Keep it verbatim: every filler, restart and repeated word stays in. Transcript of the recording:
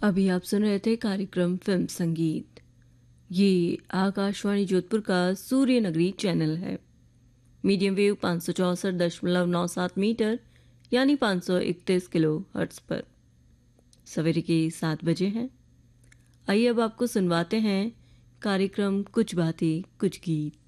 अभी आप सुन रहे थे कार्यक्रम फिल्म संगीत। ये आकाशवाणी जोधपुर का सूर्य नगरी चैनल है। मीडियम वेव पाँच सौ चौंसठ दशमलव नौ सात मीटर यानी पाँच सौ इकतीस किलो हर्ट्स पर। सवेरे के सात बजे हैं। आइए अब आपको सुनवाते हैं कार्यक्रम कुछ बातें कुछ गीत।